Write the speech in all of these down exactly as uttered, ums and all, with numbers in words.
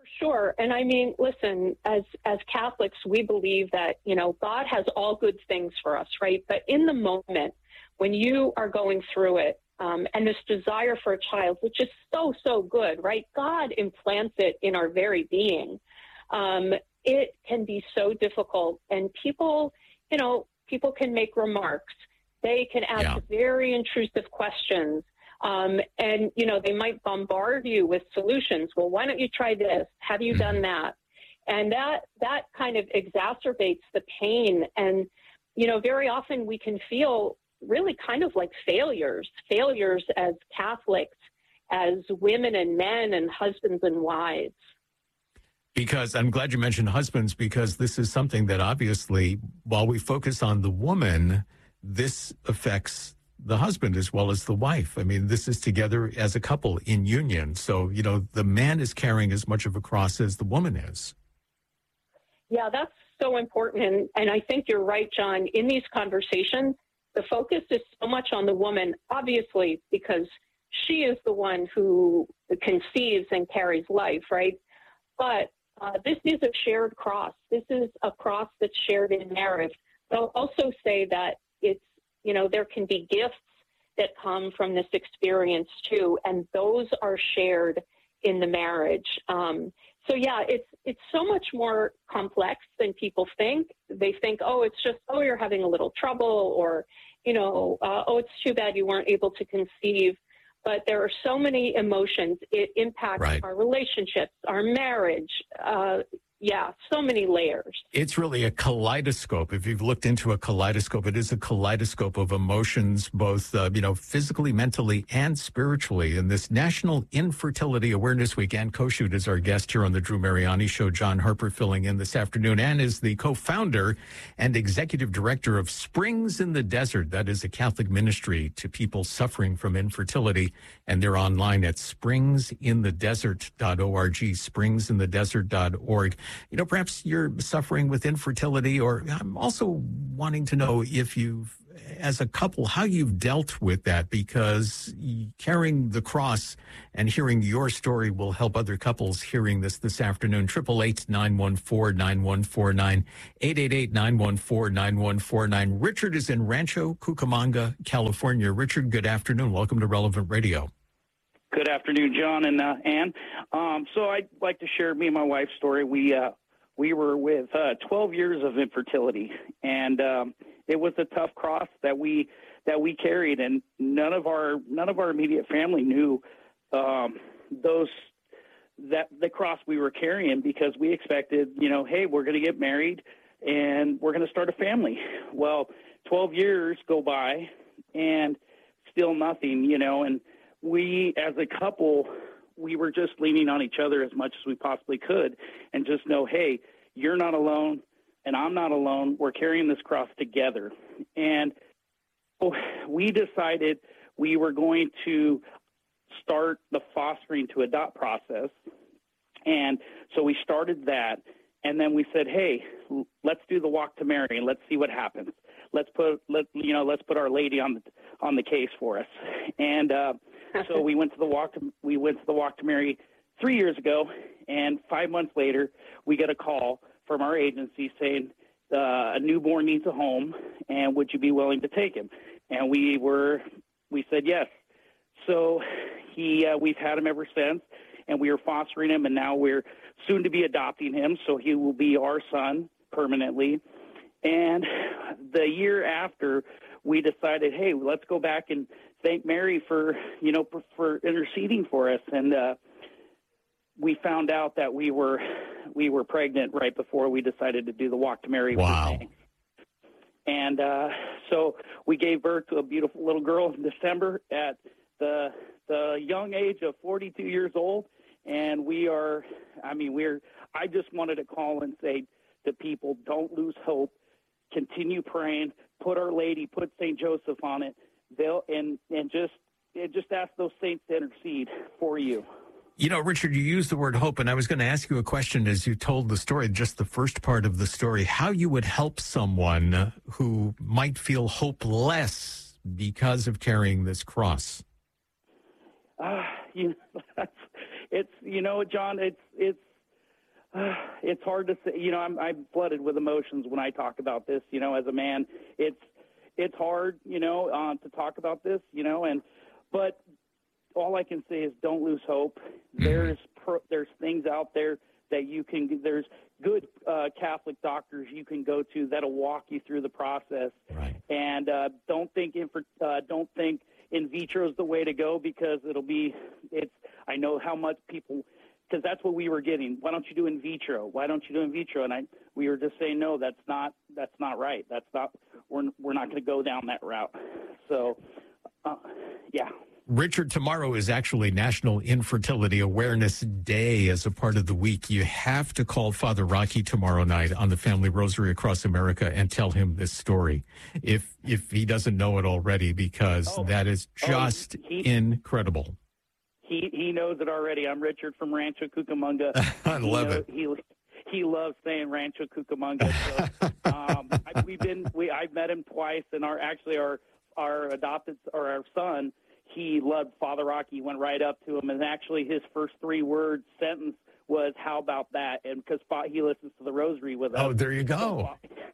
Sure. And I mean, listen, as as Catholics, we believe that, you know, God has all good things for us, right? But in the moment, when you are going through it, um, and this desire for a child, which is so, so good, right? God implants it in our very being. Um, it can be so difficult. And people, you know, people can make remarks. They can ask Yeah. very intrusive questions. Um, and, you know, they might bombard you with solutions. Well, why don't you try this? Have you done that? And that that kind of exacerbates the pain. And, you know, very often we can feel really kind of like failures, failures as Catholics, as women and men and husbands and wives. Because I'm glad you mentioned husbands, because this is something that obviously, while we focus on the woman, this affects the husband as well as the wife. I mean, this is together as a couple in union. So, you know, the man is carrying as much of a cross as the woman is. Yeah, that's so important. And, and I think you're right, John. In these conversations, the focus is so much on the woman, obviously, because she is the one who conceives and carries life, right? But uh, this is a shared cross. This is a cross that's shared in marriage. I'll also say that it's, you know, there can be gifts that come from this experience too, and those are shared in the marriage. Um, so yeah, it's it's so much more complex than people think. They think, oh, it's just, oh, you're having a little trouble, or, you know, uh, oh, it's too bad you weren't able to conceive. But there are so many emotions. It impacts Right. our relationships, our marriage. Uh, yeah, so many layers. It's really a kaleidoscope. If you've looked into a kaleidoscope, it is a kaleidoscope of emotions, both, uh, you know, physically, mentally, and spiritually. And this National Infertility Awareness Week, Ann Koshut is our guest here on the Drew Mariani Show. John Harper filling in this afternoon. Ann is the co-founder and executive director of Springs in the Desert. That is a Catholic ministry to people suffering from infertility. And they're online at springs in the desert dot org, springs in the desert dot org. You know, perhaps you're suffering with infertility, or I'm also wanting to know if you've, as a couple, how you've dealt with that, because carrying the cross and hearing your story will help other couples hearing this this afternoon. eight eight eight, nine one four, nine one four nine, eight eight eight, nine one four, nine one four nine. Richard is in Rancho Cucamonga, California. Richard, good afternoon. Welcome to Relevant Radio. Good afternoon, John and uh, Ann. Um, so I'd like to share me and my wife's story. We uh, we were with uh, twelve years of infertility, and um, it was a tough cross that we that we carried, and none of our none of our immediate family knew um, those that the cross we were carrying, because we expected, you know, hey, we're going to get married and we're going to start a family. Well, twelve years go by, and still nothing, you know, and we, as a couple, we were just leaning on each other as much as we possibly could, and just know, hey, you're not alone and I'm not alone. We're carrying this cross together. And so we decided we were going to start the fostering to adopt process. And so we started that. And then we said, hey, let's do the walk to Mary and let's see what happens. Let's put, let, you know, let's put Our Lady on the, on the case for us. And, uh, so we went to the walk to, we went to the walk to Mary three years ago, and five months later, we get a call from our agency saying uh, a newborn needs a home, and would you be willing to take him? And we were, we said yes. So he, uh, we've had him ever since, and we are fostering him, and now we're soon to be adopting him, so he will be our son permanently. And the year after, we decided, hey, let's go back and thank Mary for, you know, for, for interceding for us. And uh, we found out that we were we were pregnant right before we decided to do the walk to Mary. Wow. And uh, so we gave birth to a beautiful little girl in December at the the young age of forty-two years old. And we are, I mean, we're, I just wanted to call and say to people, don't lose hope. Continue praying. Put Our Lady, put Saint Joseph on it. They'll and and just and just ask those saints to intercede for you. You know, Richard, you used the word hope, and I was going to ask you a question as you told the story, just the first part of the story, how you would help someone who might feel hopeless because of carrying this cross. Uh, you know, it's, you know, John, it's, it's, uh, it's hard to say. You know, I'm, I'm flooded with emotions when I talk about this. You know, as a man, it's it's hard. You know, uh, to talk about this. You know, and but all I can say is don't lose hope. Mm-hmm. There's pro, there's things out there that you can. There's good uh, Catholic doctors you can go to that'll walk you through the process. Right. And uh, don't think in, uh, don't think in vitro is the way to go, because it'll be. It's. I know how much people, because that's what we were getting. Why don't you do in vitro? Why don't you do in vitro? And I we were just saying no. That's not. That's not right. That's not. We're we're not going to go down that route. So, uh, yeah. Richard, tomorrow is actually National Infertility Awareness Day as a part of the week. You have to call Father Rocky tomorrow night on the Family Rosary Across America and tell him this story, if if he doesn't know it already, because oh, that is just oh, he, incredible. He he knows it already. I'm Richard from Rancho Cucamonga. I love he it. He he loves saying Rancho Cucamonga. So, um, I, we've been we I've met him twice, and our actually our our adopted or our son. He loved Father Rocky. He went right up to him, and actually his first three-word sentence was, "How about that?" And because he listens to the Rosary with us. Oh, there you go.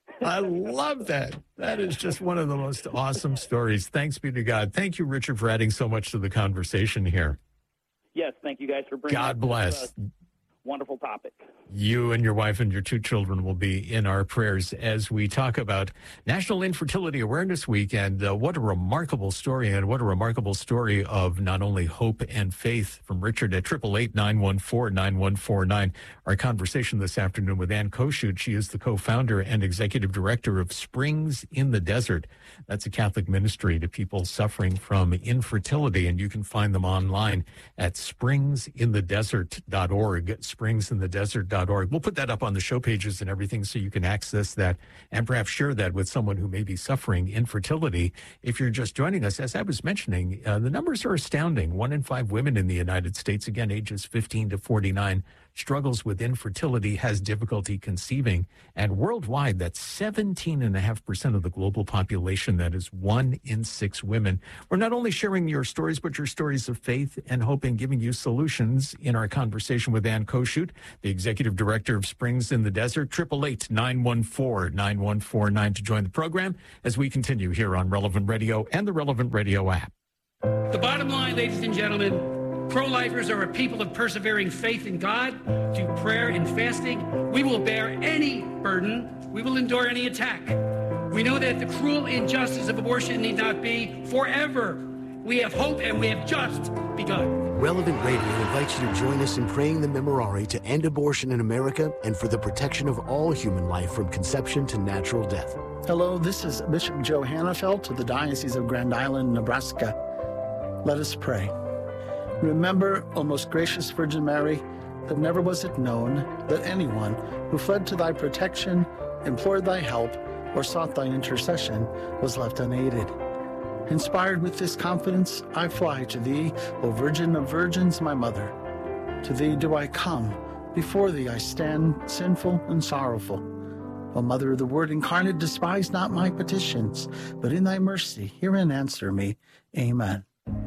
I love that. That is just one of the most awesome stories. Thanks be to God. Thank you, Richard, for adding so much to the conversation here. Yes, thank you guys for bringing God bless. This, uh, wonderful topic. You and your wife and your two children will be in our prayers as we talk about National Infertility Awareness Week. And uh, what a remarkable story, and what a remarkable story of not only hope and faith from Richard at eight eight eight, nine one four, nine one four nine. Our conversation this afternoon with Ann Koshut. She is the co-founder and executive director of Springs in the Desert. That's a Catholic ministry to people suffering from infertility, and you can find them online at springs in the desert dot org, springs in the desert dot org. We'll put that up on the show pages and everything so you can access that and perhaps share that with someone who may be suffering infertility. If you're just joining us, as I was mentioning, uh, the numbers are astounding. One in five women in the United States, again, ages fifteen to forty-nine, struggles with infertility, has difficulty conceiving. And worldwide, that's seventeen point five percent of the global population. That is one in six women. We're not only sharing your stories, but your stories of faith and hope, and giving you solutions in our conversation with Ann Koshut, the executive director of Springs in the Desert. eight eight eight, nine one four, nine one four nine to join the program as we continue here on Relevant Radio and the Relevant Radio app. The bottom line, ladies and gentlemen, pro-lifers are a people of persevering faith in God, through prayer and fasting. We will bear any burden. We will endure any attack. We know that the cruel injustice of abortion need not be forever. We have hope, and we have just begun. Relevant Radio invites you to join us in praying the Memorare to end abortion in America and for the protection of all human life from conception to natural death. Hello, this is Bishop Joe Hannafelt of the Diocese of Grand Island, Nebraska. Let us pray. Remember, O most gracious Virgin Mary, that never was it known that anyone who fled to thy protection, implored thy help, or sought thine intercession was left unaided. Inspired with this confidence, I fly to thee, O Virgin of Virgins, my mother. To thee do I come, before thee I stand, sinful and sorrowful. O Mother of the Word incarnate, despise not my petitions, but in thy mercy hear and answer me. Amen.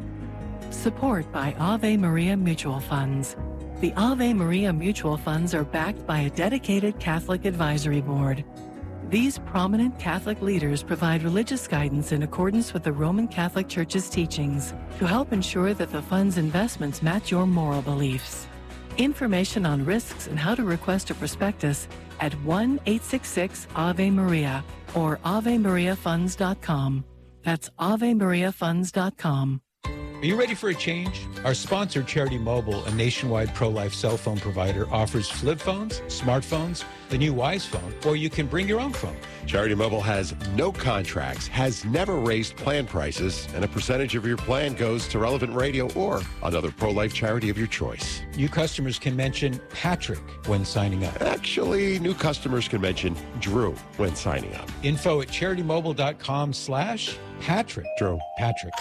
Support by Ave Maria Mutual Funds. The Ave Maria Mutual Funds are backed by a dedicated Catholic advisory board. These prominent Catholic leaders provide religious guidance in accordance with the Roman Catholic Church's teachings to help ensure that the fund's investments match your moral beliefs. Information on risks and how to request a prospectus at one eight six six Ave Maria or ave maria funds dot com. That's ave maria funds dot com. Are you ready for a change? Our sponsor, Charity Mobile, a nationwide pro-life cell phone provider, offers flip phones, smartphones, the new Wise Phone, or you can bring your own phone. Charity Mobile has no contracts, has never raised plan prices, and a percentage of your plan goes to Relevant Radio or another pro-life charity of your choice. New customers can mention Patrick when signing up. Actually, new customers can mention Drew when signing up. Info at charitymobile.com slash Patrick. Drew. Patrick.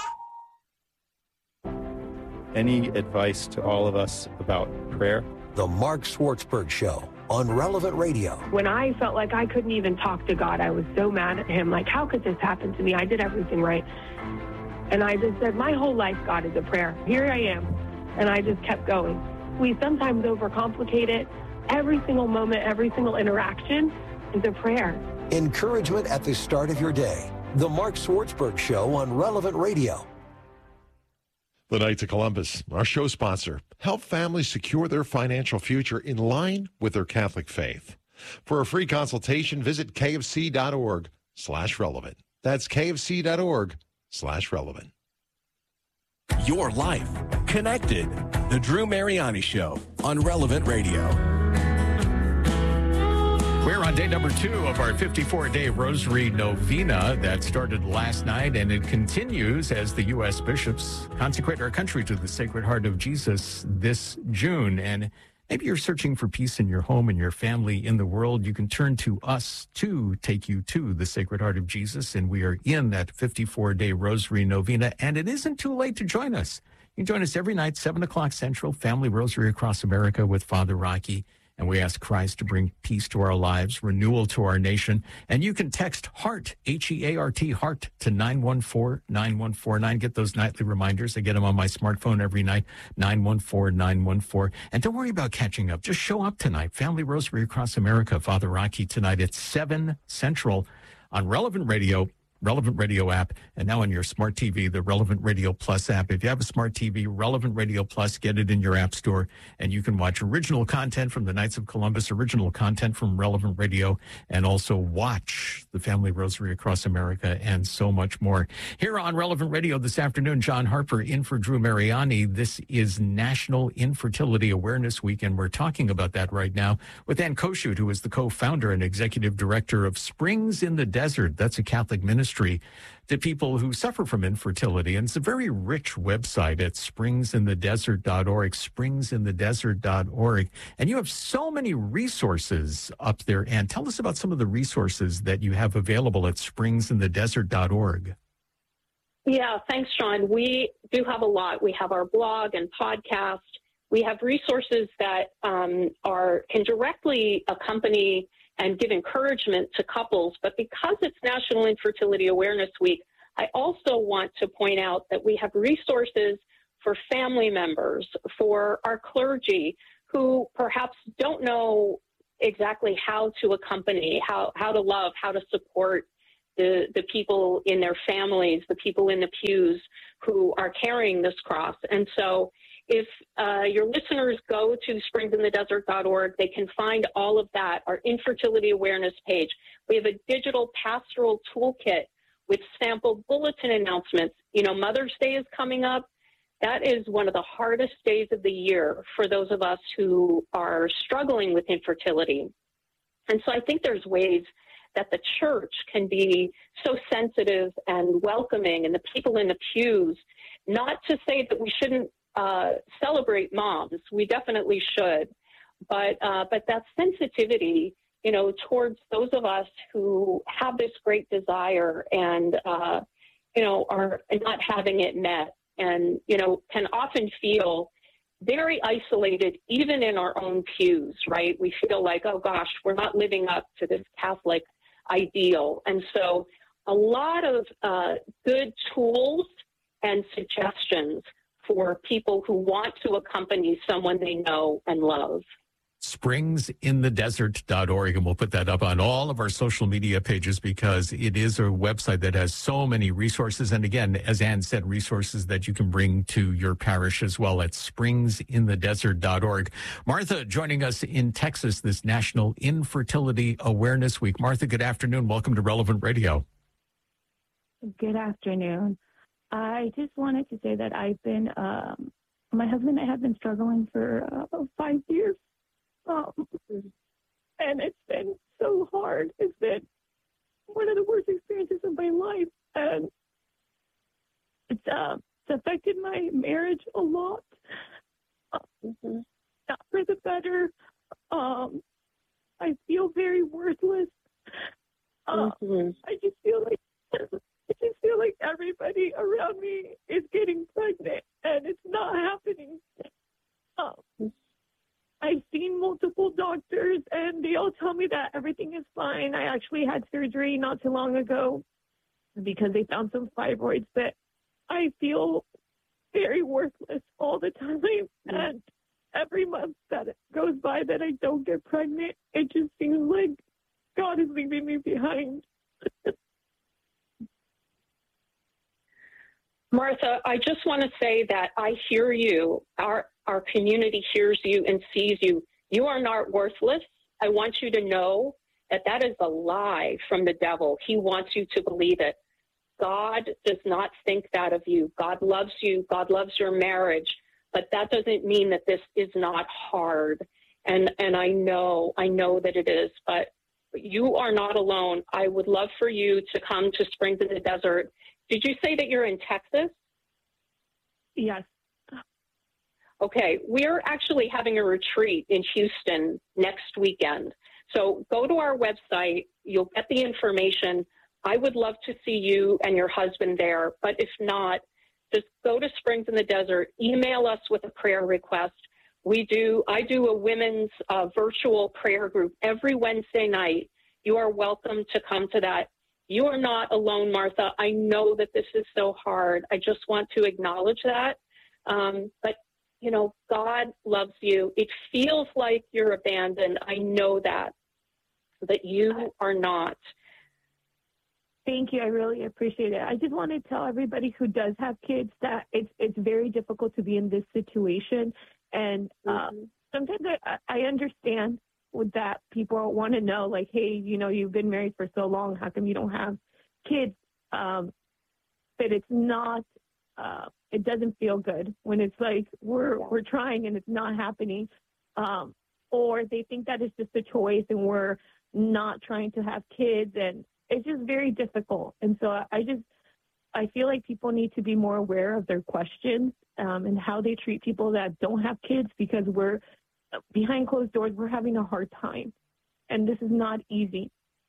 Any advice to all of us about prayer? The Mark Schwartzberg Show on Relevant Radio. When I felt like I couldn't even talk to God, I was so mad at him. Like, how could this happen to me? I did everything right. And I just said, my whole life, God, is a prayer. Here I am. And I just kept going. We sometimes overcomplicate it. every single moment, every single interaction is a prayer. Encouragement at the start of your day. The Mark Swartzberg Show on Relevant Radio. The Knights of Columbus, our show sponsor, help families secure their financial future in line with their Catholic faith. For a free consultation, visit kfc.org slash relevant. That's kfc.org slash relevant. Your life connected. The Drew Mariani Show on Relevant Radio. We're on day number two of our fifty-four day Rosary Novena that started last night, and it continues as the U S bishops consecrate our country to the Sacred Heart of Jesus this June. And maybe you're searching for peace in your home and your family, in the world. You can turn to us to take you to the Sacred Heart of Jesus, and we are in that fifty-four day Rosary Novena, and it isn't too late to join us. You can join us every night, seven o'clock Central, Family Rosary Across America with Father Rocky. And we ask Christ to bring peace to our lives, renewal to our nation. And you can text HEART, H E A R T, HEART, to nine one four nine one four nine. Get those nightly reminders. I get them on my smartphone every night, nine one four nine one four. And don't worry about catching up. Just show up tonight. Family Rosary Across America, Father Rocky, tonight at seven Central on Relevant Radio, Relevant Radio app, and now on your smart T V, the Relevant Radio Plus app. If you have a smart T V, Relevant Radio Plus, get it in your app store, and you can watch original content from the Knights of Columbus, original content from Relevant Radio, and also watch the Family Rosary Across America, and so much more. Here on Relevant Radio this afternoon, John Harper in for Drew Mariani. This is National Infertility Awareness Week, and we're talking about that right now with Ann Koshut, who is the co-founder and executive director of Springs in the Desert. That's a Catholic ministry to people who suffer from infertility. And it's a very rich website at springs in the desert dot org, springs in the desert dot org. And you have so many resources up there. And tell us about some of the resources that you have available at springs in the desert dot org. Yeah, thanks, Sean. We do have a lot. We have our blog and podcast. We have resources that um, are can directly accompany and give encouragement to couples. But because it's National Infertility Awareness Week, I also want to point out that we have resources for family members, for our clergy who perhaps don't know exactly how to accompany, how, how to love, how to support the, the people in their families, the people in the pews who are carrying this cross. And so if uh, your listeners go to springs in the desert dot org, they can find all of that, our infertility awareness page. We have a digital pastoral toolkit with sample bulletin announcements. You know, Mother's Day is coming up. That is one of the hardest days of the year for those of us who are struggling with infertility. And so I think there's ways that the church can be so sensitive and welcoming, and the people in the pews, not to say that we shouldn't Uh, celebrate moms. We definitely should, but uh, but that sensitivity, you know, towards those of us who have this great desire and uh, you know are not having it met, and you know can often feel very isolated, even in our own pews. Right? We feel like, oh gosh, we're not living up to this Catholic ideal, and so a lot of uh, good tools and suggestions for people who want to accompany someone they know and love. springs in the desert dot org, and we'll put that up on all of our social media pages because it is a website that has so many resources. And again, as Ann said, resources that you can bring to your parish as well at springs in the desert dot org. Martha joining us in Texas this National Infertility Awareness Week. Martha, good afternoon. Welcome to Relevant Radio. Good afternoon. I just wanted to say that I've been, um, my husband and I have been struggling for uh, five years. Um, and it's been so hard. It's been one of the worst experiences of my life. And it's, uh, it's affected my marriage a lot. Mm-hmm. Not for the better. Um, I feel very worthless. Uh, mm-hmm. I just feel like I just feel like everybody around me is getting pregnant, and it's not happening. Um, I've seen multiple doctors, and they all tell me that everything is fine. I actually had surgery not too long ago because they found some fibroids, but I feel very worthless all the time. And every month that it goes by that I don't get pregnant. It just seems like God is leaving me behind. Martha, I just want to say that I hear you. Our, our community hears you and sees you. You are not worthless. I want you to know that that is a lie from the devil. He wants you to believe it. God does not think that of you. God loves you. God loves your marriage. But that doesn't mean that this is not hard. And, and I know, I know that it is. But you are not alone. I would love for you to come to Springs in the Desert. Did you say that you're in Texas? Yes. Okay. We're actually having a retreat in Houston next weekend. So go to our website. You'll get the information. I would love to see you and your husband there. But if not, just go to Springs in the Desert. Email us with a prayer request. We do, I do a women's uh, virtual prayer group every Wednesday night. You are welcome to come to that. You are not alone, Martha. I know that this is so hard. I just want to acknowledge that. Um, but, you know, God loves you. It feels like you're abandoned. I know that, but you are not. Thank you. I really appreciate it. I just want to tell everybody who does have kids that it's it's very difficult to be in this situation. And uh, mm-hmm. sometimes I, I understand with that people want to know, like, hey, you know, you've been married for so long. How come you don't have kids? Um, but it's not, uh, it doesn't feel good when it's like we're yeah. we're trying and it's not happening. Um, or they think that it's just a choice and we're not trying to have kids. And it's just very difficult. And so I just, I feel like people need to be more aware of their questions um, and how they treat people that don't have kids, because we're behind closed doors, we're having a hard time. And this is not easy.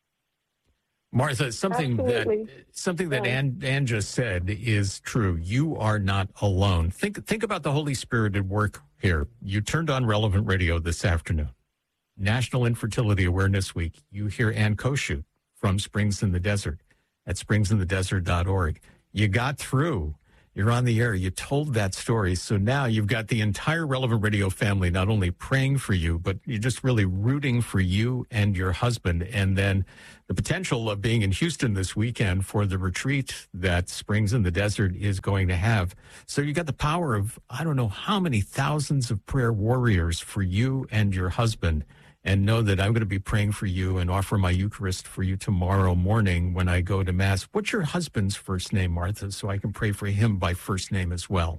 Martha, something Absolutely. that something that yeah. Ann, Ann just said is true. You are not alone. Think think about the Holy Spirit at work here. You turned on Relevant Radio this afternoon. National Infertility Awareness Week. You hear Ann Koshut from Springs in the Desert at springs in the desert dot org. You got through. You're on the air. You told that story. So now you've got the entire Relevant Radio family not only praying for you, but you're just really rooting for you and your husband. And then the potential of being in Houston this weekend for the retreat that Springs in the Desert is going to have. So you got the power of, I don't know how many thousands of prayer warriors for you and your husband. And know that I'm going to be praying for you and offer my Eucharist for you tomorrow morning when I go to Mass. What's your husband's first name, Martha, so I can pray for him by first name as well?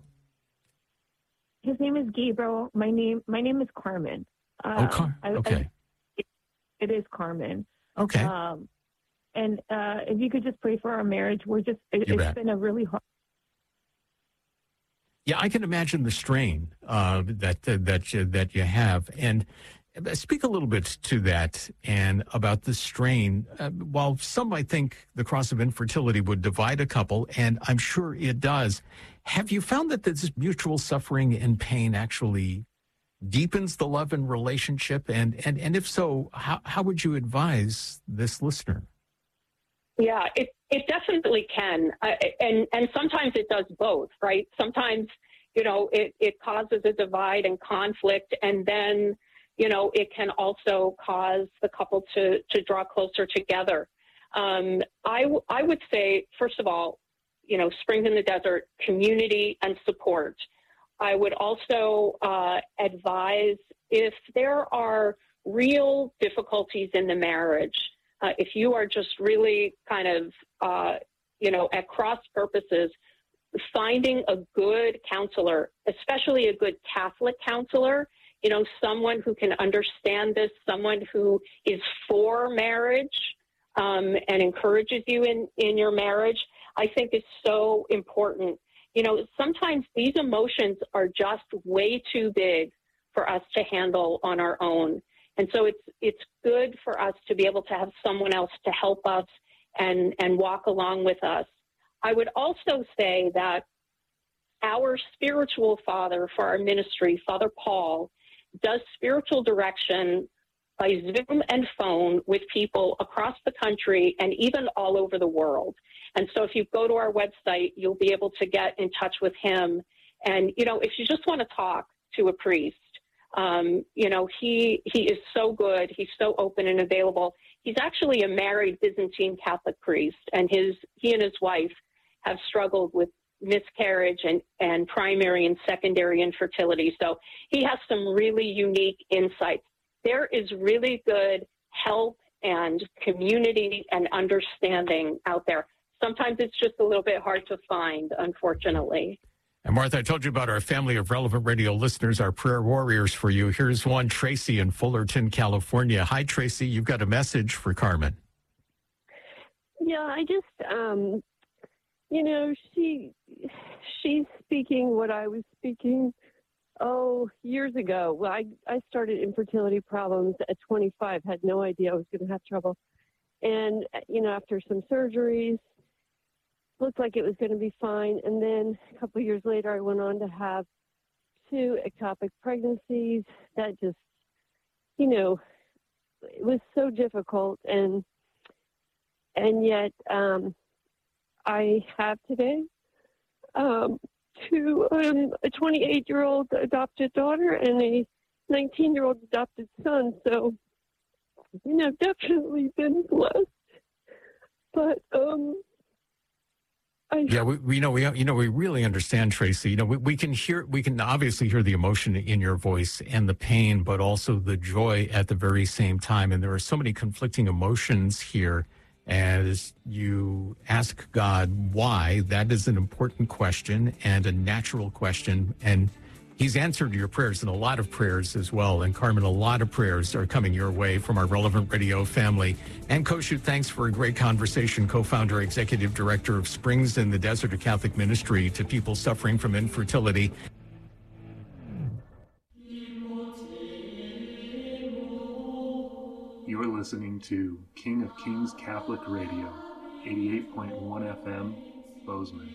His name is Gabriel. My name my name is Carmen. Um, oh, Car- okay. I, it is Carmen. Okay. Um, and uh, if you could just pray for our marriage, we're just, it, it's bet. been a really hard. Yeah, I can imagine the strain uh, that, uh, that, you, that you have. And speak a little bit to that and about the strain. Uh, while some might think the cross of infertility would divide a couple, and I'm sure it does, have you found that this mutual suffering and pain actually deepens the love and relationship? And and, and if so, how, how would you advise this listener? Yeah, it, it definitely can. Uh, and, and sometimes it does both, right? Sometimes, you know, it, it causes a divide and conflict, and then you know, it can also cause the couple to, to draw closer together. Um, I, w- I would say, first of all, you know, Springs in the Desert, community and support. I would also uh, advise if there are real difficulties in the marriage, uh, if you are just really kind of, uh, you know, at cross purposes, finding a good counselor, especially a good Catholic counselor, you know, someone who can understand this, someone who is for marriage um, and encourages you in, in your marriage, I think is so important. You know, sometimes these emotions are just way too big for us to handle on our own. And so it's it's good for us to be able to have someone else to help us and, and walk along with us. I would also say that our spiritual father for our ministry, Father Paul, does spiritual direction by Zoom and phone with people across the country and even all over the world. And so if you go to our website, you'll be able to get in touch with him. And, you know, if you just want to talk to a priest, Um, you know, he he is so good. He's so open and available. He's actually a married Byzantine Catholic priest, and his he and his wife have struggled with miscarriage and, and primary and secondary infertility. So he has some really unique insights. There is really good help and community and understanding out there. Sometimes it's just a little bit hard to find, unfortunately. And Martha, I told you about our family of Relevant Radio listeners, our prayer warriors for you. Here's one, Tracy in Fullerton, California. Hi, Tracy. You've got a message for Carmen. Yeah, I just, um, you know, she she's speaking what I was speaking, oh, years ago. Well, I, I started infertility problems at twenty-five, had no idea I was going to have trouble. And, you know, after some surgeries, looked like it was going to be fine. And then a couple of years later, I went on to have two ectopic pregnancies. That just, you know, it was so difficult. And, and yet um, I have today um, two, um, a twenty-eight-year-old adopted daughter and a nineteen-year-old adopted son. So, you know, definitely been blessed. But, um, I, yeah, we, we know we you know we really understand, Tracy. You know, we, we can hear we can obviously hear the emotion in your voice and the pain, but also the joy at the very same time. And there are so many conflicting emotions here as you ask God why. That is an important question and a natural question, and He's answered your prayers and a lot of prayers as well. And Carmen, a lot of prayers are coming your way from our Relevant Radio family. And Koshu, thanks for a great conversation. Co-founder, executive director of Springs in the Desert, a Catholic ministry to people suffering from infertility. You are listening to King of Kings Catholic Radio, eighty-eight point one F M, Bozeman.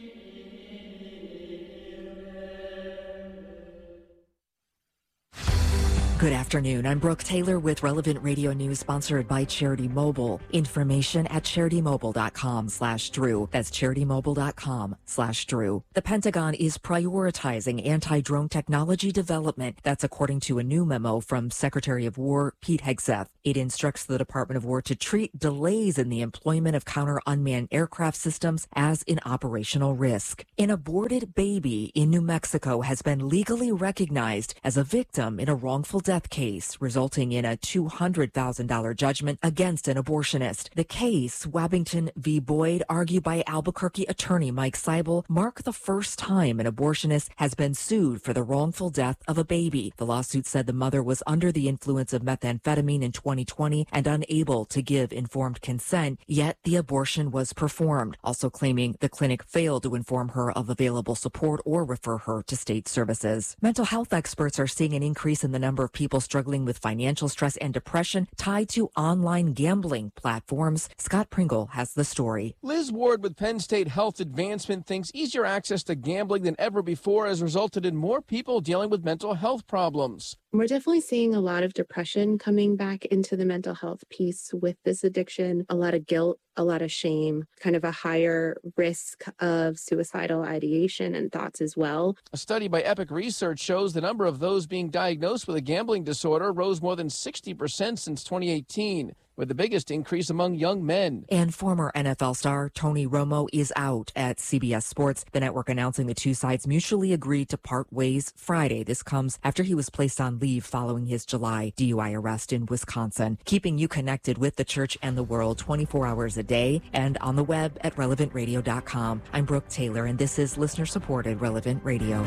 Good afternoon. I'm Brooke Taylor with Relevant Radio News, sponsored by Charity Mobile. Information at CharityMobile.com slash Drew. That's CharityMobile.com slash Drew. The Pentagon is prioritizing anti-drone technology development. That's according to a new memo from Secretary of War Pete Hegseth. It instructs the Department of War to treat delays in the employment of counter-unmanned aircraft systems as an operational risk. An aborted baby in New Mexico has been legally recognized as a victim in a wrongful death death case, resulting in a two hundred thousand dollars judgment against an abortionist. The case, Wabbington v. Boyd, argued by Albuquerque attorney Mike Seibel, marked the first time an abortionist has been sued for the wrongful death of a baby. The lawsuit said the mother was under the influence of methamphetamine in twenty twenty and unable to give informed consent, yet the abortion was performed, also claiming the clinic failed to inform her of available support or refer her to state services. Mental health experts are seeing an increase in the number of people struggling with financial stress and depression tied to online gambling platforms. Scott Pringle has the story. Liz Ward with Penn State Health Advancement thinks easier access to gambling than ever before has resulted in more people dealing with mental health problems. We're definitely seeing a lot of depression coming back into the mental health piece with this addiction, a lot of guilt, a lot of shame, kind of a higher risk of suicidal ideation and thoughts as well. A study by Epic Research shows the number of those being diagnosed with a gambling disorder rose more than sixty percent since twenty eighteen. With the biggest increase among young men. And former N F L star Tony Romo is out at C B S Sports, the network announcing the two sides mutually agreed to part ways Friday. This comes after he was placed on leave following his July D U I arrest in Wisconsin. Keeping you connected with the church and the world twenty-four hours a day and on the web at relevant radio dot com. I'm Brooke Taylor, and this is listener-supported Relevant Radio.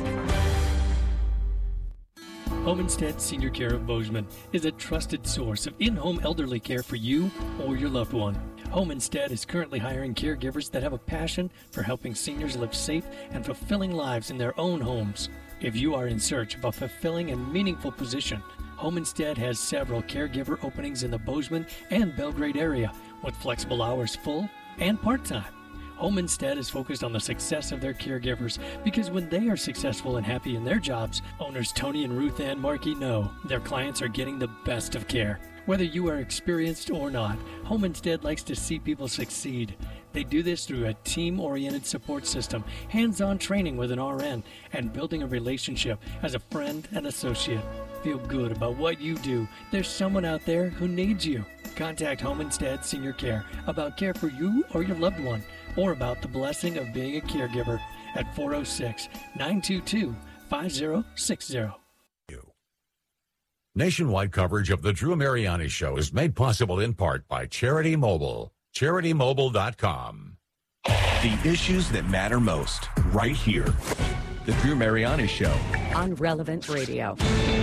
Home Instead Senior Care of Bozeman is a trusted source of in-home elderly care for you or your loved one. Home Instead is currently hiring caregivers that have a passion for helping seniors live safe and fulfilling lives in their own homes. If you are in search of a fulfilling and meaningful position, Home Instead has several caregiver openings in the Bozeman and Belgrade area with flexible hours, full and part-time. Home Instead is focused on the success of their caregivers because when they are successful and happy in their jobs, owners Tony and Ruth Ann Markey know their clients are getting the best of care. Whether you are experienced or not, Home Instead likes to see people succeed. They do this through a team-oriented support system, hands-on training with an R N, and building a relationship as a friend and associate. Feel good about what you do. There's someone out there who needs you. Contact Home Instead Senior Care about care for you or your loved one, or about the blessing of being a caregiver at four oh six, nine two two, five oh six oh. Nationwide coverage of the Drew Mariani Show is made possible in part by Charity Mobile. charity mobile dot com. The issues that matter most, right here. The Drew Mariani Show. On Relevant Radio.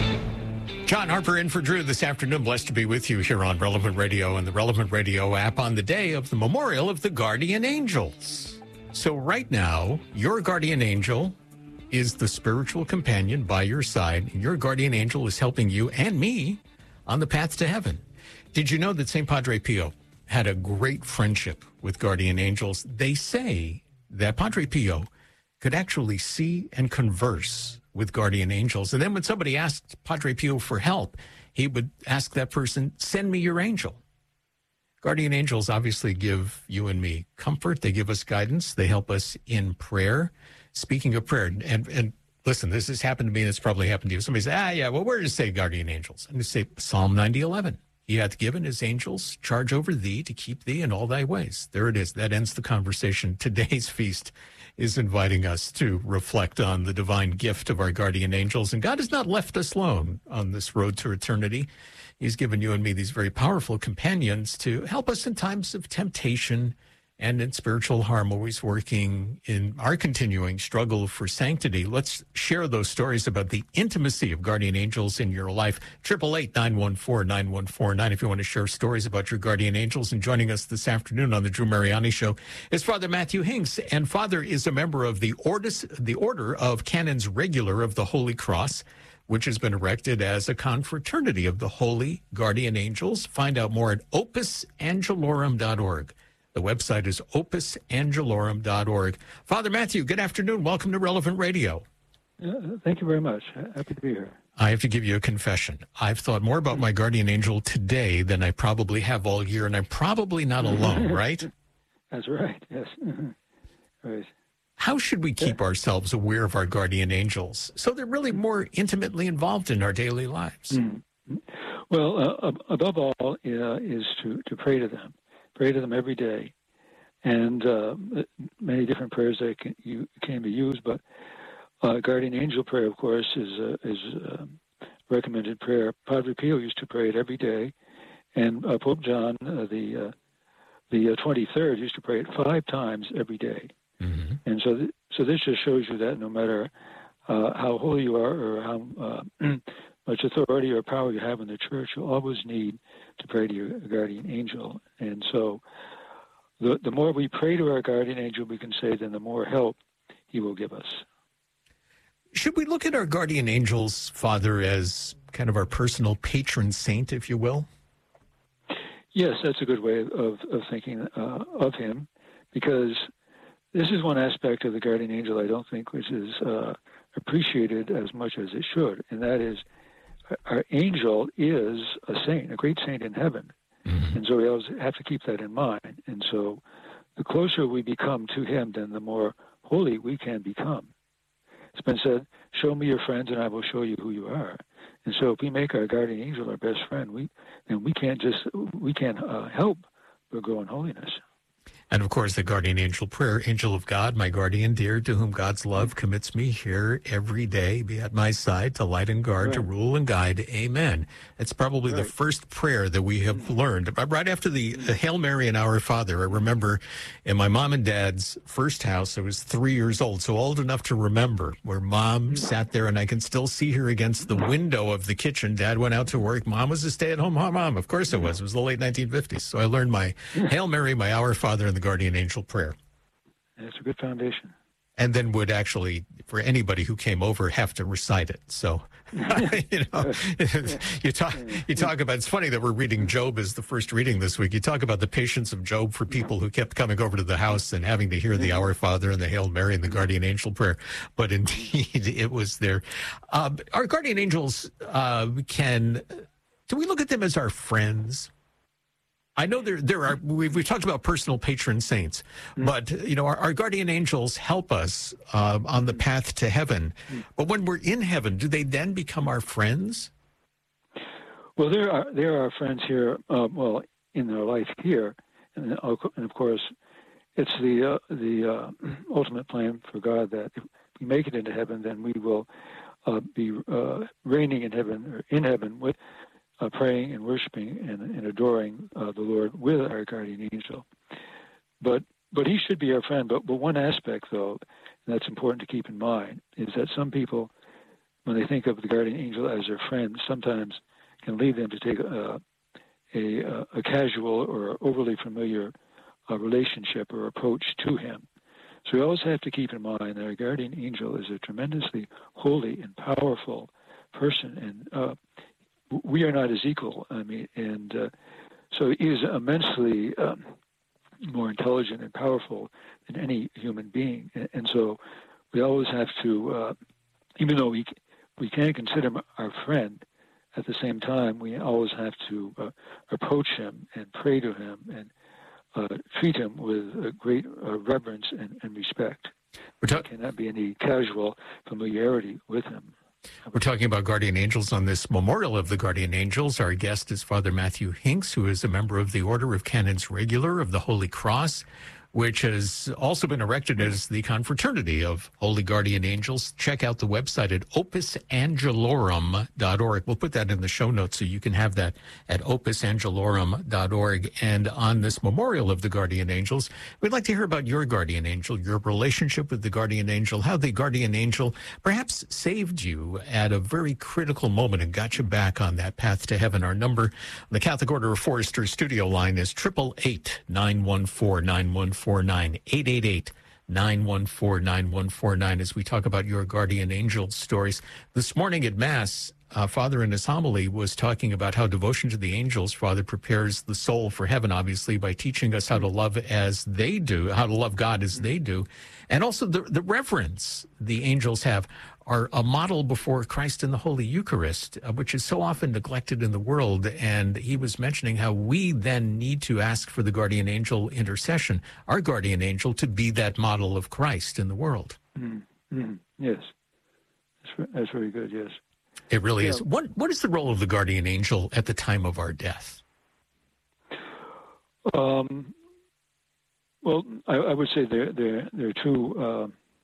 John Harper in for Drew this afternoon. Blessed to be with you here on Relevant Radio and the Relevant Radio app on the day of the memorial of the Guardian Angels. So right now, your guardian angel is the spiritual companion by your side. Your guardian angel is helping you and me on the path to heaven. Did you know that Saint Padre Pio had a great friendship with guardian angels? They say that Padre Pio could actually see and converse with guardian angels. And then when somebody asked Padre Pio for help, he would ask that person, send me your angel. Guardian angels obviously give you and me comfort. They give us guidance. They help us in prayer. Speaking of prayer, and, and listen, this has happened to me, and it's probably happened to you. Somebody say, ah, yeah, well, where does it say guardian angels? And they say Psalm ninety eleven. He hath given his angels charge over thee to keep thee in all thy ways. There it is. That ends the conversation. Today's feast is inviting us to reflect on the divine gift of our guardian angels. And God has not left us alone on this road to eternity. He's given you and me these very powerful companions to help us in times of temptation and in spiritual harm, always working in our continuing struggle for sanctity. Let's share those stories about the intimacy of guardian angels in your life. eight eight eight, nine one four, nine one four nine if you want to share stories about your guardian angels. And joining us this afternoon on the Drew Mariani Show is Father Matthew Hinks. And Father is a member of the Ordis, the Order of Canons Regular of the Holy Cross, which has been erected as a confraternity of the Holy Guardian Angels. Find out more at opus angelorum dot org. The website is opus angelorum dot org. Father Matthew, good afternoon. Welcome to Relevant Radio. Uh, thank you very much. Happy to be here. I have to give you a confession. I've thought more about my guardian angel today than I probably have all year, and I'm probably not alone, right? That's right, yes. Right. How should we keep ourselves aware of our guardian angels so they're really more intimately involved in our daily lives? Mm-hmm. Well, uh, above all uh, is to, to pray to them. Pray to them every day. And uh, many different prayers that can, you, can be used, but uh, guardian angel prayer, of course, is uh, is uh, recommended prayer. Padre Pio used to pray it every day, and uh, Pope John, uh, the uh, the twenty-third, used to pray it five times every day. Mm-hmm. And so, th- so this just shows you that no matter uh, how holy you are or how uh, much authority or power you have in the church, you always need to pray to your guardian angel. And so, the the more we pray to our guardian angel, we can say, then the more help he will give us. Should we look at our guardian angels, Father, as kind of our personal patron saint, if you will? Yes, that's a good way of, of thinking uh, of him, because this is one aspect of the guardian angel I don't think which is uh, appreciated as much as it should, and that is our angel is a saint, a great saint in heaven. Mm-hmm. And so we always have to keep that in mind. And so the closer we become to him, then the more holy we can become. It's been said, show me your friends and I will show you who you are. And so if we make our guardian angel our best friend, we then we can't just, we can't uh, help but grow in holiness. And, of course, the guardian angel prayer, angel of God, my guardian dear, to whom God's love commits me here every day, be at my side to light and guard, right. to rule and guide. Amen. It's probably right. the first prayer that we have learned. Right after the Hail Mary and Our Father, I remember in my mom and dad's first house, I was three years old, so old enough to remember, where Mom sat there, and I can still see her against the window of the kitchen. Dad went out to work. Mom was a stay-at-home mom. Of course it was. It was the late nineteen fifties. So I learned my Hail Mary, my Our Father, and the guardian angel prayer. It's a good foundation. And then would actually, for anybody who came over, have to recite it. So, you know, you talk, you talk about, it's funny that we're reading Job as the first reading this week. You talk about the patience of Job for people who kept coming over to the house and having to hear the Our Father and the Hail Mary and the guardian angel prayer. But indeed, it was there. Uh, our guardian angels uh, can, do we look at them as our friends? I know there there are, we've, we've talked about personal patron saints, mm. but, you know, our, our guardian angels help us uh, on the path to heaven. Mm. But when we're in heaven, do they then become our friends? Well, there are, there are friends here, uh, well, in their life here. And, and of course, it's the, uh, the uh, ultimate plan for God that if we make it into heaven, then we will uh, be uh, reigning in heaven, or in heaven with Uh, praying and worshiping and, and adoring uh, the Lord with our guardian angel. But but he should be our friend. But, but one aspect, though, and that's important to keep in mind, is that some people, when they think of the guardian angel as their friend, sometimes can lead them to take a, a, a casual or overly familiar uh, relationship or approach to him. So we always have to keep in mind that our guardian angel is a tremendously holy and powerful person, and uh, we are not his equal. I mean, and uh, so he is immensely um, more intelligent and powerful than any human being. And, and so we always have to, uh, even though we we can consider him our friend, at the same time we always have to uh, approach him and pray to him and uh, treat him with a great uh, reverence and, and respect. There cannot be any casual familiarity with him. We're talking about guardian angels on this Memorial of the Guardian Angels. Our guest is Father Matthew Hinks, who is a member of the Order of Canons Regular of the Holy Cross, which has also been erected as the confraternity of Holy Guardian Angels. Check out the website at opus angelorum dot org. We'll put that in the show notes so you can have that at opus angelorum dot org. And on this Memorial of the Guardian Angels, we'd like to hear about your guardian angel, your relationship with the guardian angel, how the guardian angel perhaps saved you at a very critical moment and got you back on that path to heaven. Our number on the Catholic Order of Foresters studio line is eight eight eight, nine one four, nine one four nine, eight eight eight, nine one four, nine one four nine, as we talk about your guardian angel stories. This morning at Mass, uh, Father in his homily was talking about how devotion to the angels, Father, prepares the soul for heaven, obviously, by teaching us how to love as they do, how to love God as they do, and also the, the reverence the angels have are a model before Christ in the Holy Eucharist, uh, which is so often neglected in the world. And he was mentioning how we then need to ask for the guardian angel intercession, our guardian angel, to be that model of Christ in the world. Mm-hmm. Yes, that's, that's very good, yes. It really yeah. is. What What is the role of the guardian angel at the time of our death? Um, well, I, I would say there, there, there are two... Uh,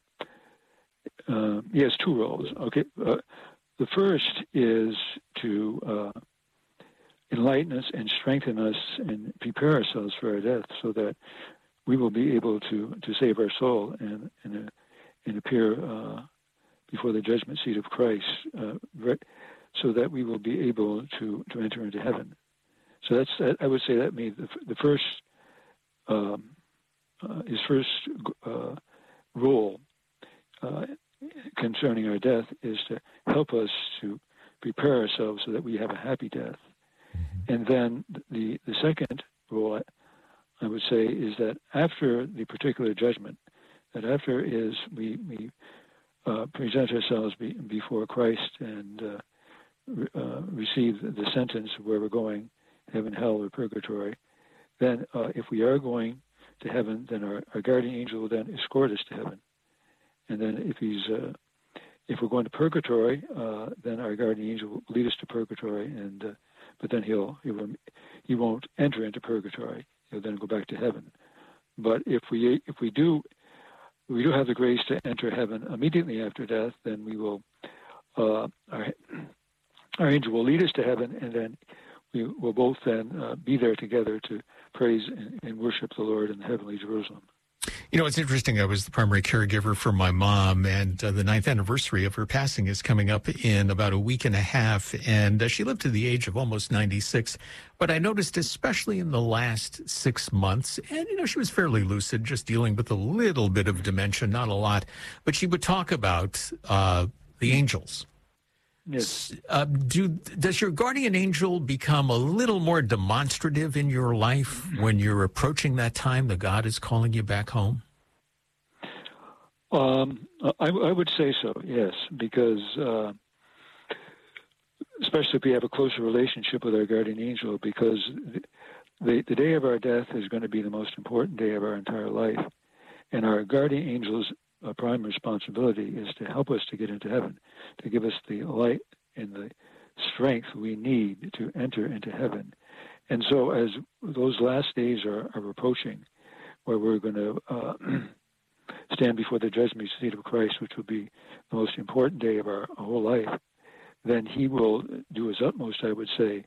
Uh, yes, two roles. Okay, uh, the first is to uh, enlighten us and strengthen us and prepare ourselves for our death, so that we will be able to, to save our soul and and, uh, and appear uh, before the judgment seat of Christ, uh, so that we will be able to, to enter into heaven. So that's I would say that means the, the first um, uh, his first uh, role. Uh, concerning our death is to help us to prepare ourselves so that we have a happy death. Mm-hmm. And then the, the second role, I, I would say, is that after the particular judgment, that after is we, we uh, present ourselves be, before Christ and uh, re, uh, receive the sentence of where we're going, heaven, hell, or purgatory, then uh, if we are going to heaven, then our, our guardian angel will then escort us to heaven. And then if he's, uh, if we're going to purgatory, uh, then our guardian angel will lead us to purgatory, and uh, but then he'll he will he won't enter into purgatory. He'll then go back to heaven. But if we if we do we do have the grace to enter heaven immediately after death, then we will uh, our our angel will lead us to heaven, and then we will both then uh, be there together to praise and, and worship the Lord in the heavenly Jerusalem. You know, it's interesting. I was the primary caregiver for my mom, and uh, the ninth anniversary of her passing is coming up in about a week and a half. And uh, she lived to the age of almost ninety-six. But I noticed, especially in the last six months, and, you know, she was fairly lucid, just dealing with a little bit of dementia, not a lot. But she would talk about uh, the angels. Yes. Uh, do does your guardian angel become a little more demonstrative in your life when you're approaching that time that God is calling you back home? Um, I, I would say so, yes, because uh, especially if we have a closer relationship with our guardian angel, because the, the day of our death is going to be the most important day of our entire life. And our guardian angel's uh, prime responsibility is to help us to get into heaven, to give us the light and the strength we need to enter into heaven. And so as those last days are, are approaching, where we're going to uh, stand before the judgment seat of Christ, which will be the most important day of our whole life, then he will do his utmost, I would say,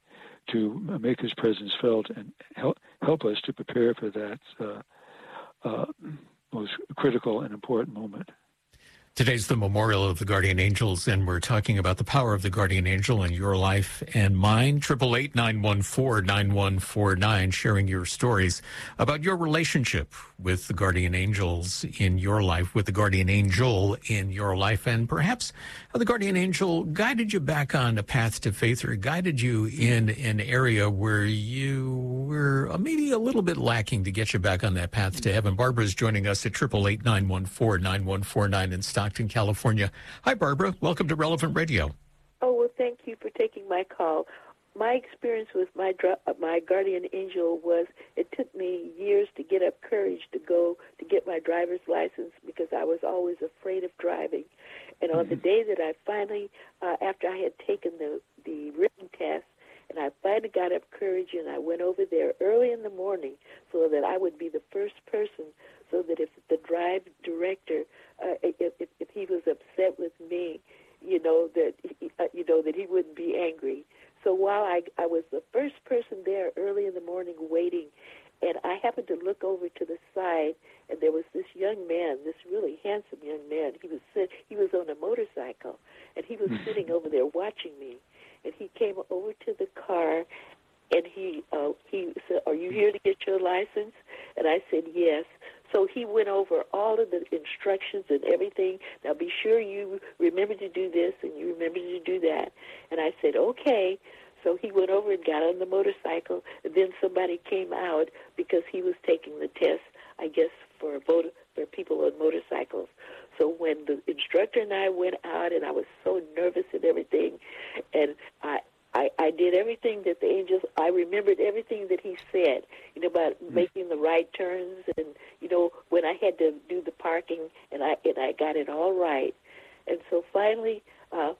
to make his presence felt and help, help us to prepare for that uh, uh, most critical and important moment. Today's the memorial of the guardian angels, and we're talking about the power of the guardian angel in your life and mine. eight eight eight, nine one four, nine one four nine, sharing your stories about your relationship with the guardian angels in your life, with the guardian angel in your life, and perhaps how the guardian angel guided you back on a path to faith, or guided you in an area where you were maybe a little bit lacking to get you back on that path to heaven. Barbara's joining us at eight eight eight, nine one four, nine one four nine in Stockton, California. Hi, Barbara. Welcome to Relevant Radio. Oh, well, thank you for taking my call. My experience with my my guardian angel was it took me years to get up courage to go to get my driver's license because I was always afraid of driving. And on mm-hmm. the day that I finally, uh, after I had taken the, the written test, and I finally got up courage and I went over there early in the morning so that I would be the first person, so that if the drive director, uh, if, if, if he was upset with me, you know, that he, uh, you know, that he wouldn't be angry. So while I, I was the first person there early in the morning waiting, and I happened to look over to the side, and there was this young man, this really handsome young man. He was sit, he was on a motorcycle, and he was sitting over there watching me. And he came over to the car, and he uh, he said, "Are you here to get your license?" And I said, "Yes." So he went over all of the instructions and everything. Now, be sure you remember to do this and you remember to do that. And I said, okay. So he went over and got on the motorcycle. And then somebody came out because he was taking the test, I guess, for motor, for people on motorcycles. So when the instructor and I went out, and I was so nervous and everything, and I I, I did everything that the angels, I remembered everything that he said, you know, about making the right turns, and, you know, when I had to do the parking, and I and I got it all right. And so finally, uh,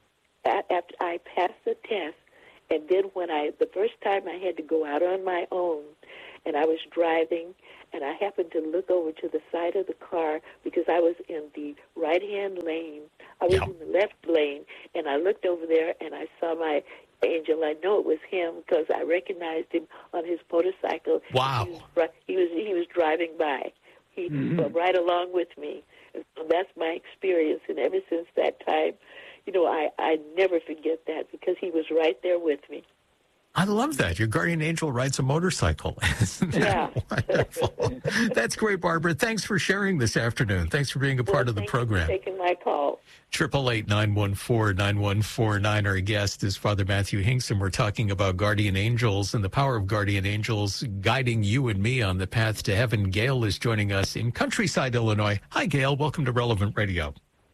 after I passed the test, and then when I, the first time I had to go out on my own, and I was driving, and I happened to look over to the side of the car because I was in the right-hand lane. I was in the left lane, and I looked over there, and I saw my angel. I know it was him because I recognized him on his motorcycle. Wow. He was, he was, he was driving by. He mm-hmm. was right along with me. And so that's my experience, and ever since that time, you know, I, I never forget that because he was right there with me. I love that. Your guardian angel rides a motorcycle. Isn't that yeah. wonderful? That's great, Barbara. Thanks for sharing this afternoon. Thanks for being a part well, of the thank program. You for taking my call. eight eight eight, nine one four, nine one four nine. Our guest is Father Matthew Hinkson. We're talking about guardian angels and the power of guardian angels guiding you and me on the path to heaven. Gail is joining us in Countryside, Illinois. Hi, Gail. Welcome to Relevant Radio.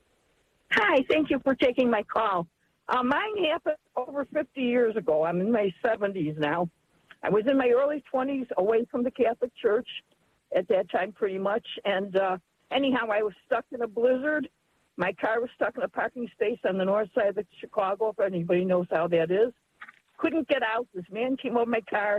Hi. Thank you for taking my call. Uh, mine happened over fifty years ago. I'm in my seventies now. I was in my early twenties, away from the Catholic Church at that time pretty much. And uh, anyhow, I was stuck in a blizzard. My car was stuck in a parking space on the north side of Chicago, if anybody knows how that is. Couldn't get out. This man came over my car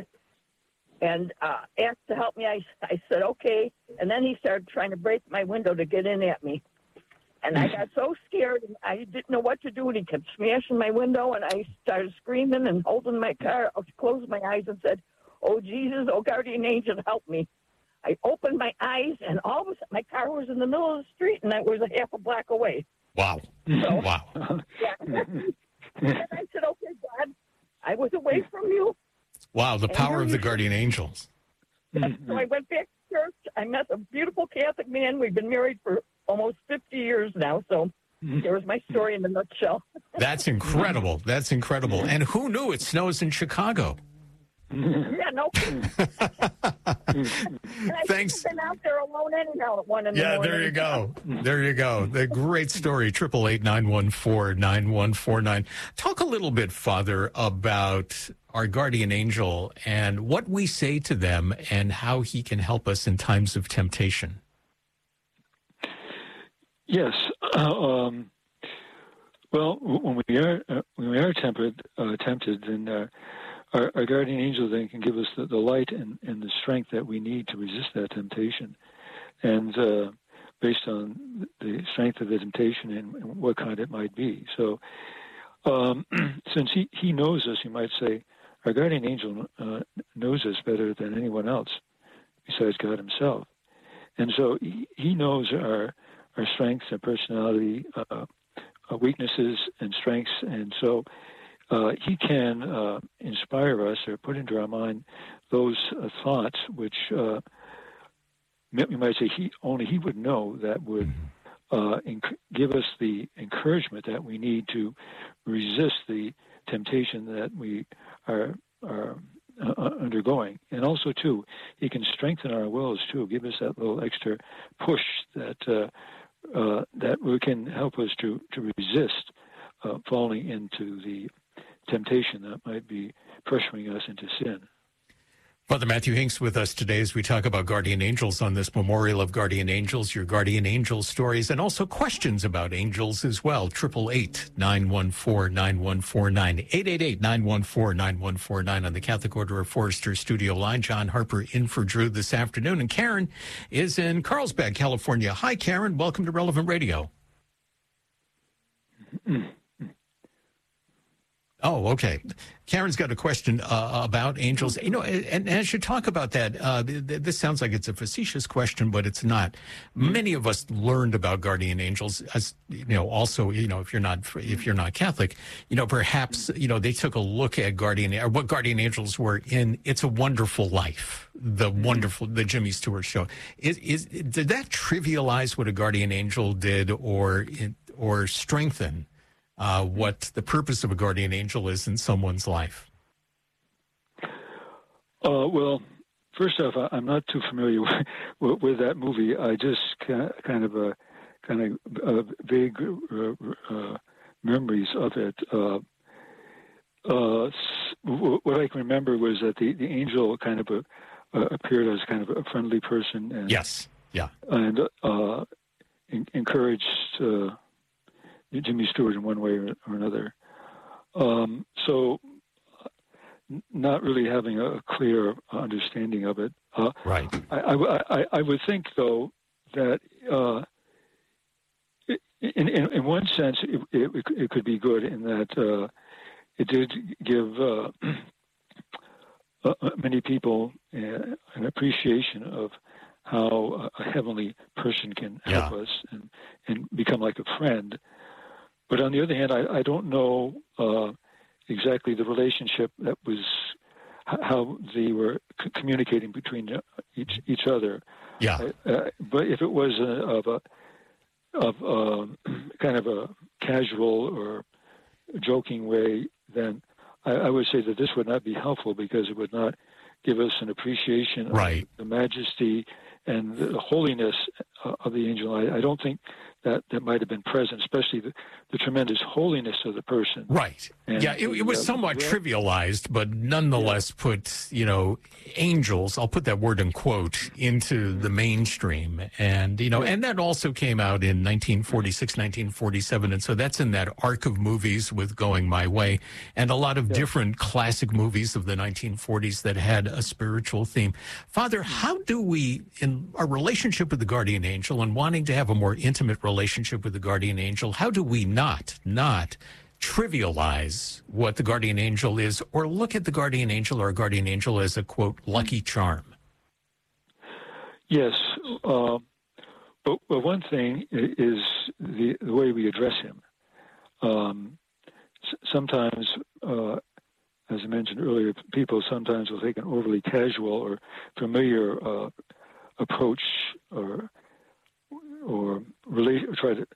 and uh, asked to help me. I, I said, okay. And then he started trying to break my window to get in at me. And I got so scared, and I didn't know what to do, and he kept smashing my window, and I started screaming and holding my car. I closed my eyes and said, oh, Jesus, oh, guardian angel, help me. I opened my eyes, and all of a sudden, my car was in the middle of the street, and I was a half a block away. Wow. So, wow. Yeah. And I said, okay, God, I was away from you. Wow, the power of the guardian angels. So I went back to church. I met a beautiful Catholic man. We've been married for almost fifty years now, so there's my story in a nutshell. That's incredible. That's incredible. And who knew it snows in Chicago? Yeah, no kidding. And I Thanks. Been out there alone anyhow at one in the Yeah, morning. there you go. There you go. The great story, triple eight nine one four nine one four nine. Talk a little bit, Father, about our guardian angel and what we say to them and how he can help us in times of temptation. Yes. Uh, um, well, when we are uh, when we are tempted, uh, tempted, then uh, our, our guardian angel then can give us the, the light and, and the strength that we need to resist that temptation, and uh, based on the strength of the temptation and, and what kind it might be. So, um, since he, he knows us, you might say, our guardian angel uh, knows us better than anyone else besides God himself, and so he, he knows our our strengths and personality, uh, uh, weaknesses and strengths, and so uh, he can uh, inspire us or put into our mind those uh, thoughts which uh, we might say he only he would know that would uh, inc- give us the encouragement that we need to resist the temptation that we are are uh, undergoing. And also, too, he can strengthen our wills, too, give us that little extra push that uh, uh, that we can help us to, to resist uh, falling into the temptation that might be pressuring us into sin. Father Matthew Hinks with us today as we talk about guardian angels on this Memorial of Guardian Angels, your guardian angel stories, and also questions about angels as well. triple eight nine one four nine one four nine, eight eight eight nine one four nine one four nine on the Catholic Order of Forester studio line. John Harper in for Drew this afternoon. And Karen is in Carlsbad, California. Hi, Karen. Welcome to Relevant Radio. Oh, okay. Karen's got a question uh, about angels. You know, and, and as you talk about that, uh, th- this sounds like it's a facetious question, but it's not. Many of us learned about guardian angels, as you know. Also, you know, if you're not if you're not Catholic, you know, perhaps you know they took a look at guardian or what guardian angels were in "It's a Wonderful Life," the wonderful the Jimmy Stewart show. Is is did that trivialize what a guardian angel did, or or strengthen Uh, what the purpose of a guardian angel is in someone's life? Uh, well, first off, I, I'm not too familiar with, with, with that movie. I just kind of a kind of uh, vague uh, uh, memories of it. Uh, uh, what I can remember was that the, the angel kind of a, uh, appeared as kind of a friendly person. And, yes. Yeah. And uh, in, encouraged Uh, Jimmy Stewart in one way or, or another. Um, so n- not really having a clear understanding of it. Uh, right. I, I, I, I would think, though, that uh, in, in, in one sense it, it, it could be good in that uh, it did give uh, uh, many people uh, an appreciation of how a heavenly person can help yeah. us and, and become like a friend. But on the other hand, I, I don't know uh, exactly the relationship that was, how they were c- communicating between each each other. Yeah. Uh, but if it was a, of a of a, kind of a casual or joking way, then I, I would say that this would not be helpful because it would not give us an appreciation right. of the majesty and the holiness of the angel. I, I don't think that that might have been present, especially the, the tremendous holiness of the person. Right. And yeah, it, it was uh, somewhat yeah. trivialized, but nonetheless yeah. put, you know, angels, I'll put that word in quote, into the mainstream. And, you know, yeah. and that also came out in nineteen forty-six, nineteen forty-seven. And so that's in that arc of movies with Going My Way and a lot of yeah. different classic movies of the nineteen forties that had a spiritual theme. Father, how do we, in our relationship with the guardian angel and wanting to have a more intimate relationship, relationship with the guardian angel, how do we not, not trivialize what the guardian angel is or look at the guardian angel or guardian angel as a, quote, lucky charm? Yes. Uh, but, but one thing is the, the way we address him. Um, s- sometimes, uh, as I mentioned earlier, people sometimes will take an overly casual or familiar uh, approach or or relate, try to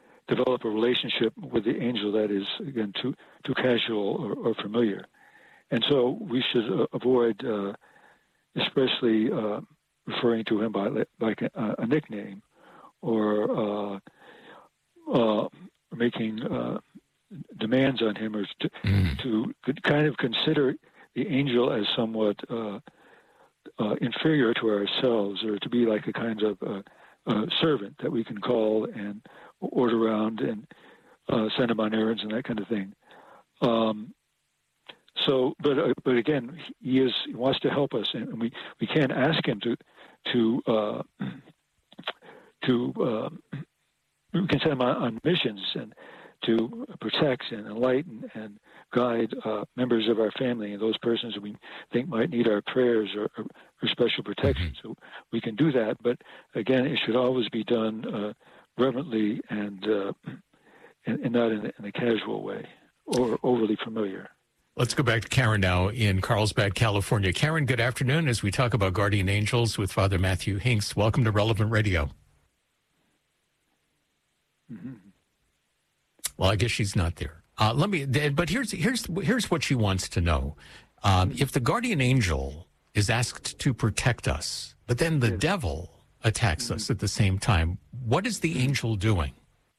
develop a relationship with the angel that is, again, too too casual or, or familiar. and so we should uh, avoid, uh, especially uh, referring to him by like a, a nickname, or uh, uh, making uh, demands on him, or to, mm. to kind of consider the angel as somewhat uh, uh, inferior to ourselves, or to be like a kind of uh, uh, servant that we can call and order around and uh, send him on errands and that kind of thing. Um, so, but uh, but again, he is he wants to help us, and we, we can't ask him to to uh, to uh, we can send him on, on missions and to protect and enlighten and guide uh, members of our family and those persons that we think might need our prayers or, or, or special protection. So we can do that, but again, it should always be done uh, reverently and, uh, and, and not in, in a casual way or overly familiar. Let's go back to Karen now in Carlsbad, California. Karen, good afternoon as we talk about guardian angels with Father Matthew Hinks. Welcome to Relevant Radio. Mm-hmm. Well, I guess she's not there. Uh, let me. But here's here's here's what she wants to know: um, if the guardian angel is asked to protect us, but then the yes. devil attacks mm-hmm. us at the same time, what is the angel doing?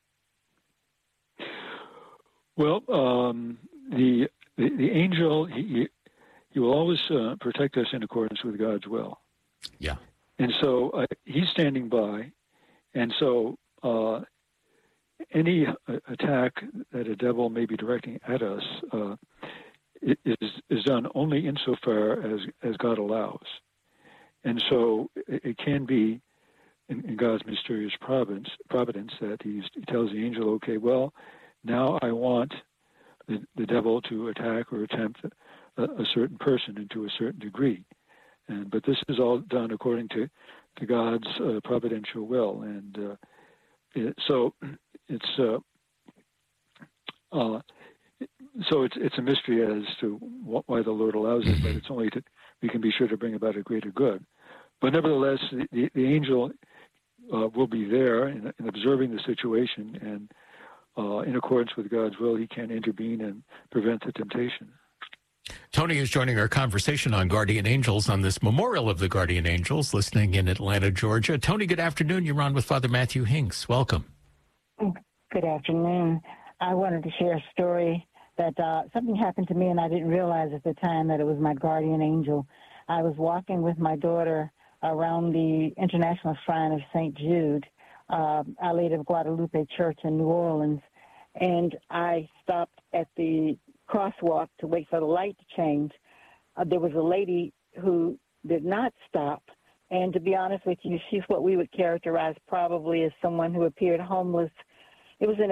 Well, um, the, the the angel he, he, he will always uh, protect us in accordance with God's will. Yeah. And so uh, he's standing by, and so. Uh, Any uh, attack that a devil may be directing at us uh, is is done only insofar as, as God allows, and so it, it can be in, in God's mysterious providence providence that he's, he tells the angel, okay, well, now I want the, the devil to attack or attempt a, a certain person and to a certain degree, and but this is all done according to to God's uh, providential will, and uh, it, so. It's uh, uh, so it's it's a mystery as to what, why the Lord allows it, but it's only that we can be sure to bring about a greater good. But nevertheless, the, the, the angel uh, will be there in, in observing the situation, and uh, in accordance with God's will, he can intervene and prevent the temptation. Tony is joining our conversation on guardian angels on this Memorial of the Guardian Angels, listening in Atlanta, Georgia. Tony, good afternoon. You're on with Father Matthew Hinks. Welcome. Good afternoon. I wanted to share a story that uh, something happened to me, and I didn't realize at the time that it was my guardian angel. I was walking with my daughter around the International Shrine of Saint Jude, uh, Our Lady of Guadalupe Church in New Orleans, and I stopped at the crosswalk to wait for the light to change. Uh, there was a lady who did not stop, and to be honest with you, she's what we would characterize probably as someone who appeared homeless. It was an